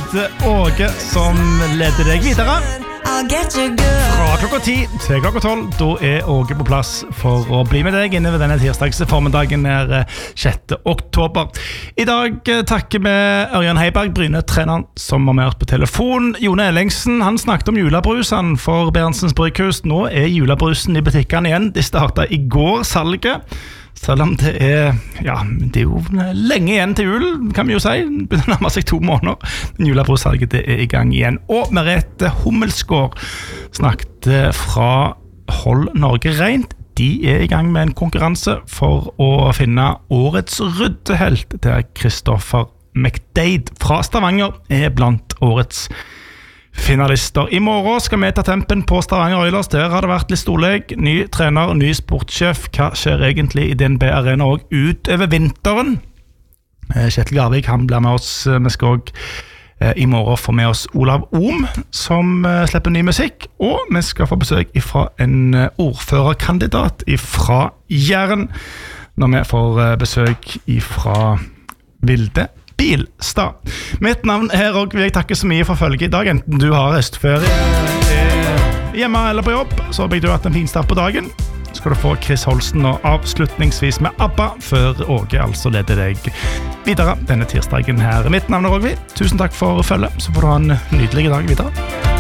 Åge som leder deg videre fra klokka 10 til klokka 12. Da Åge på plass for å bli med deg inne ved denne tirsdags formiddagen 6. oktober. I dag takker vi Ørjan Heiberg, Bryne-treneren, som var med oss på telefon. Jone Ellingsen, han snakket om julebrusen for Berentsens Brygghus. Nå julebrusen i butikkene igjen. De startet i går salget. Selv om det det jo lenge igjen til jul, kan vi jo si. Det begynner å nærme seg 2 måneder. Men julebrussalget i gang igjen. Og Merete Hummelsgaard snakket fra Hold Norge Rent. De i gang med en konkurranse for å finne årets ryddehelt, der Kristoffer McDade fra Stavanger blant årets finalister. I morgen skal vi ta tempen på Stavanger Oilers. Der har det vært litt storleg. Ny trener, ny sportssjef. Hva skjer egentlig i DNB Arena også utover vinteren? Kjetil Garvik, han blir med oss. Vi skal også i morgen få med oss Olav Ohm, som slipper ny musikk. Og vi skal få besøk fra en ordførerkandidat fra Jæren, når vi får besøk fra Vilde Bilstad. Mitt navn og vil jeg takke så mye for følge i dag. Enten du har høstferie hjemme eller på jobb, så håper jeg du har hatt en fin start på dagen. Så skal du få Chris Holsten og avslutningsvis med ABBA, før Åge altså leder deg videre denne tirsdagen her. Mitt navn Åge. Tusen takk for følge, så får du ha en nydelig dag videre.